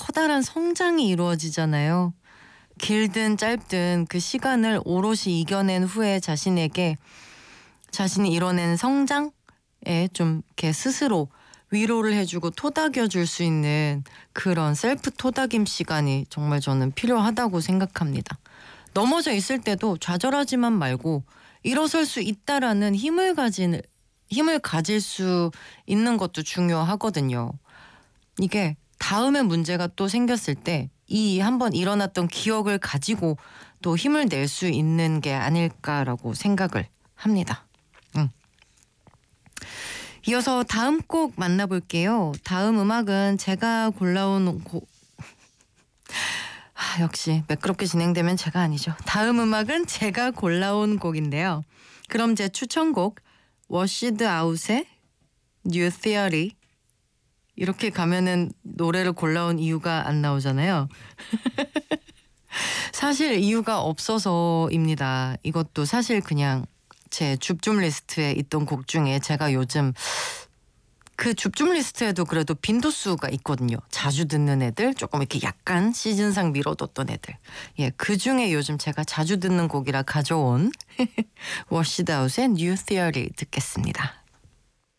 커다란 성장이 이루어지잖아요. 길든 짧든 그 시간을 오롯이 이겨낸 후에 자신이 이뤄낸 성장에 좀 이렇게 스스로 위로를 해주고 토닥여줄 수 있는 그런 셀프 토닥임 시간이 정말 저는 필요하다고 생각합니다. 넘어져 있을 때도 좌절하지만 말고 일어설 수 있다라는 힘을 가질 수 있는 것도 중요하거든요. 이게 다음에 문제가 또 생겼을 때 이 한번 일어났던 기억을 가지고 또 힘을 낼 수 있는 게 아닐까라고 생각을 합니다. 이어서 다음 곡 만나볼게요. 다음 음악은 제가 골라온 역시 매끄럽게 진행되면 제가 아니죠. 다음 음악은 제가 골라온 곡인데요. 그럼 제 추천곡 워시드 아웃의 New Theory. 이렇게 가면은 노래를 골라온 이유가 안 나오잖아요. 사실 이유가 없어서입니다. 이것도 사실 그냥 제 줍줍 리스트에 있던 곡 중에 제가 요즘 그 줍줍 리스트에도 그래도 빈도수가 있거든요. 자주 듣는 애들, 조금 이렇게 약간 시즌상 미뤄뒀던 애들. 예, 그 중에 요즘 제가 자주 듣는 곡이라 가져온 워시드 아웃의 New Theory 듣겠습니다.